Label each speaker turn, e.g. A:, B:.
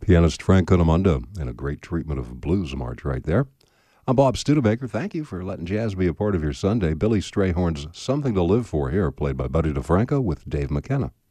A: Pianist Frank Conamundo and a great treatment of Blues March right there. I'm Bob Studebaker. Thank you for letting jazz be a part of your Sunday. Billy Strayhorn's Something to Live For here, played by Buddy DeFranco with Dave McKenna.